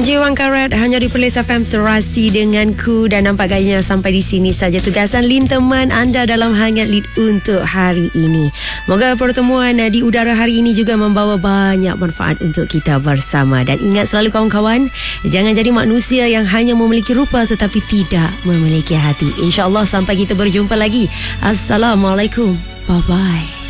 Jiwang Karat hanya di Perlis FM serasi denganku. Dan nampak gayanya sampai di sini saja tugasan Lin teman anda dalam Hangat Lead untuk hari ini. Moga pertemuan di udara hari ini juga membawa banyak manfaat untuk kita bersama. Dan ingat selalu kawan-kawan, jangan jadi manusia yang hanya memiliki rupa tetapi tidak memiliki hati. InsyaAllah sampai kita berjumpa lagi. Assalamualaikum. Bye-bye.